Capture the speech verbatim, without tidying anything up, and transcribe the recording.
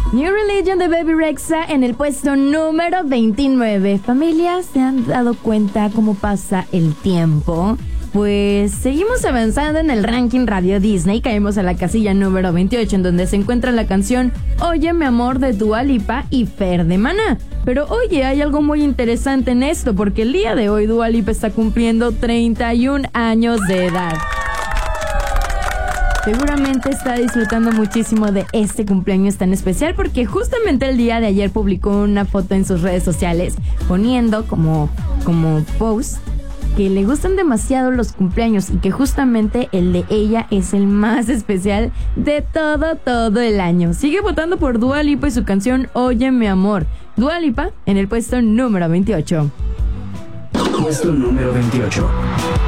New Religion de Baby Rexha en el puesto número veintinueve. Familia, ¿se han dado cuenta cómo pasa el tiempo? Pues seguimos avanzando en el ranking Radio Disney. Caemos a la casilla número veintiocho, en donde se encuentra la canción Oye mi amor de Dua Lipa y Fer de Maná. Pero oye, hay algo muy interesante en esto, porque el día de hoy Dua Lipa está cumpliendo treinta y un años de edad. Seguramente está disfrutando muchísimo de este cumpleaños tan especial, porque justamente el día de ayer publicó una foto en sus redes sociales poniendo como, como post que le gustan demasiado los cumpleaños y que justamente el de ella es el más especial de todo, todo el año. Sigue votando por Dua Lipa y su canción Oye mi amor. Dua Lipa en el puesto número veintiocho. Puesto número veintiocho.